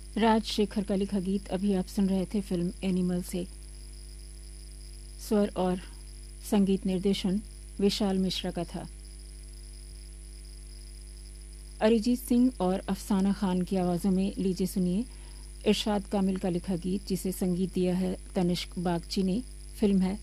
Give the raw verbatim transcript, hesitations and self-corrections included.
राजशेखर का लिखा गीत अभी आप सुन रहे थे फिल्म एनिमल से। स्वर और संगीत निर्देशन विशाल मिश्रा का था। अरिजीत सिंह और अफसाना खान की आवाज़ों में लीजिए सुनिए इरशाद कामिल का लिखा गीत, जिसे संगीत दिया है तनिष्क बागची ने। फिल्म है